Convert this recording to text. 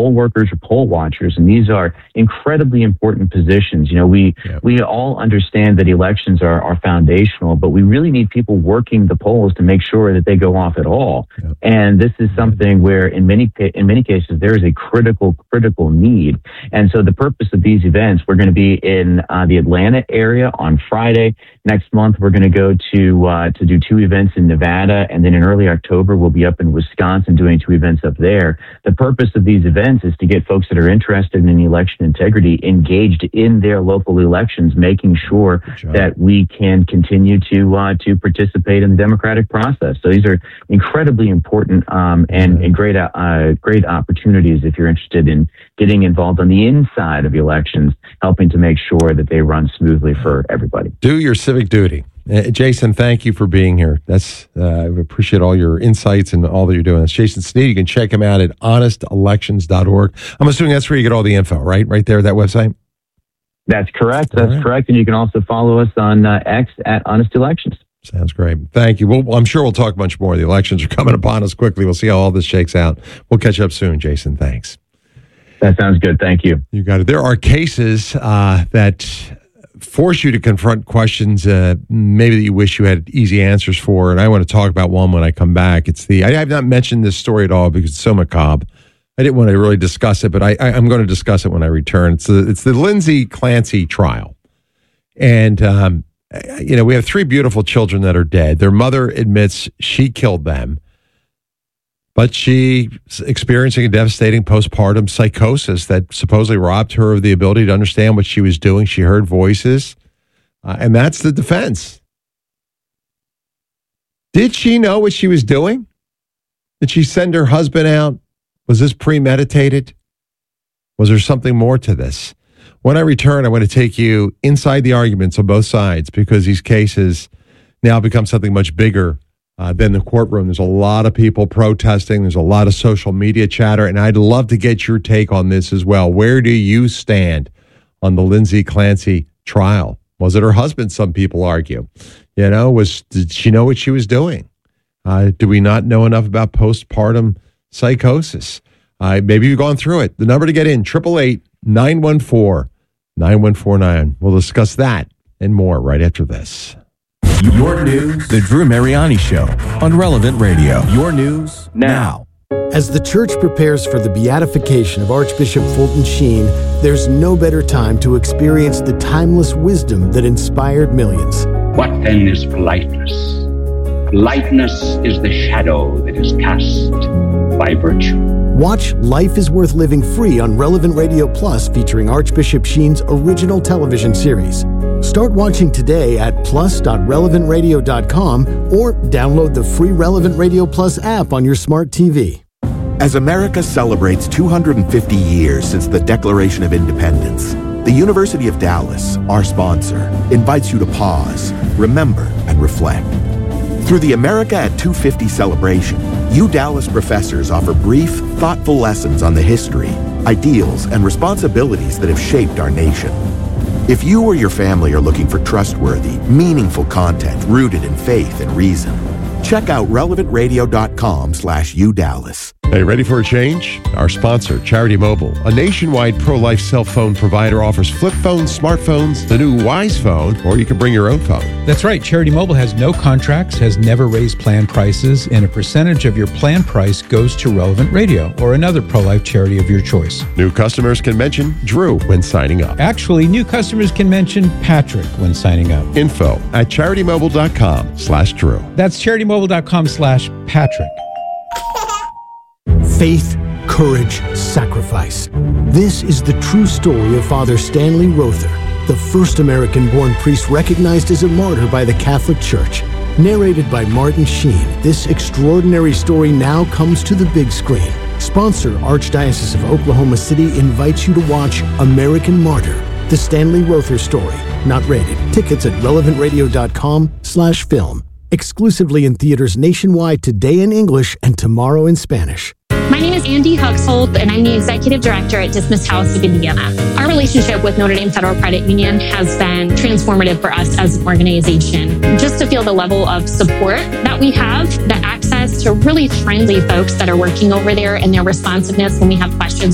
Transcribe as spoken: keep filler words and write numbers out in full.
poll workers or poll watchers, and these are incredibly important positions. You know, we yeah. we all understand that elections are, are foundational, but we really need people working the polls to make sure that they go off at all. Yeah. And this is something where in many in many cases there is a critical critical need. And so the purpose of these events, we're going to be in uh, the Atlanta area on Friday. Next month we're going to go to uh, to do two events in Nevada, and then in early October we'll be up in Wisconsin doing two events up there. The purpose of these events is to get folks that are interested in election integrity engaged in their local elections, making sure that we can continue to uh, to participate in the democratic process. So these are incredibly important um, and, and great uh, great opportunities if you're interested in getting involved on the inside of elections, helping to make sure that they run smoothly for everybody. Do your civic duty. Uh, Jason, thank you for being here. That's uh, I appreciate all your insights and all that you're doing. That's Jason Sneed. You can check him out at honest elections dot org. I'm assuming that's where you get all the info, right? Right there, that website? That's correct. That's right. correct. And you can also follow us on uh, X at Honest Elections. Sounds great. Thank you. Well, I'm sure we'll talk much more. The elections are coming upon us quickly. We'll see how all this shakes out. We'll catch up soon, Jason. Thanks. That sounds good. Thank you. You got it. There are cases uh, that force you to confront questions uh, maybe that you wish you had easy answers for, and I want to talk about one when I come back. It's the I have not mentioned this story at all because it's so macabre. I didn't want to really discuss it, but I, I, I'm going to discuss it when I return. It's the, it's the Lindsay Clancy trial. And, um, you know, we have three beautiful children that are dead. Their mother admits she killed them, but she's experiencing a devastating postpartum psychosis that supposedly robbed her of the ability to understand what she was doing. She heard voices, uh, and that's the defense. Did she know what she was doing? Did she send her husband out? Was this premeditated? Was there something more to this? When I return, I want to take you inside the arguments on both sides because these cases now become something much bigger uh, than the courtroom. There's a lot of people protesting. There's a lot of social media chatter, and I'd love to get your take on this as well. Where do you stand on the Lindsay Clancy trial? Was it her husband, some people argue? You know, was did she know what she was doing? Uh, do we not know enough about postpartum psychosis? Uh, maybe you've gone through it. The number to get in, eight eight eight, nine one four, nine one four nine. We'll discuss that and more right after this. Your news, The Drew Mariani Show on Relevant Radio. Your news now. As the church prepares for the beatification of Archbishop Fulton Sheen, there's no better time to experience the timeless wisdom that inspired millions. What then is politeness? Politeness is the shadow that is cast by virtue. Watch Life is Worth Living free on Relevant Radio Plus, featuring Archbishop Sheen's original television series. Start watching today at plus dot relevant radio dot com or download the free Relevant Radio Plus app on your smart T V. As America celebrates two hundred fifty years since the Declaration of Independence, the University of Dallas, our sponsor, invites you to pause, remember, and reflect. Through the America at two fifty celebration, U Dallas professors offer brief, thoughtful lessons on the history, ideals, and responsibilities that have shaped our nation. If you or your family are looking for trustworthy, meaningful content rooted in faith and reason, check out relevant radio dot com slash U Dallas. Hey, ready for a change? Our sponsor, Charity Mobile, a nationwide pro-life cell phone provider, offers flip phones, smartphones, the new Wise Phone, or you can bring your own phone. That's right. Charity Mobile has no contracts, has never raised plan prices, and a percentage of your plan price goes to Relevant Radio or another pro-life charity of your choice. New customers can mention Drew when signing up. Actually, new customers can mention Patrick when signing up. Info at charity mobile dot com slash Drew. That's charity mobile dot com slash Patrick. Faith, courage, sacrifice. This is the true story of Father Stanley Rother, the first American-born priest recognized as a martyr by the Catholic Church. Narrated by Martin Sheen, this extraordinary story now comes to the big screen. Sponsor Archdiocese of Oklahoma City invites you to watch American Martyr, the Stanley Rother story. Not rated. Tickets at relevant radio dot com slash film. Exclusively in theaters nationwide today in English and tomorrow in Spanish. My name is Andy Huxhold, and I'm the Executive Director at Dismissed House of Indiana. Our relationship with Notre Dame Federal Credit Union has been transformative for us as an organization. Just to feel the level of support that we have, the access to really friendly folks that are working over there, and their responsiveness when we have questions